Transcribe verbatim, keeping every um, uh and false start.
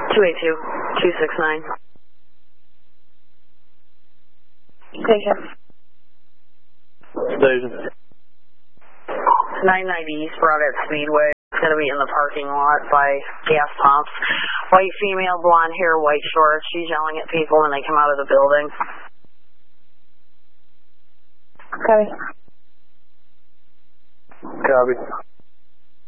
two eight two, two six nine. Station. Station. nine ninety East Broadhead Speedway. It's going to be in the parking lot by gas pumps. White female, blonde hair, white shorts. She's yelling at people when they come out of the building. Okay. Copy.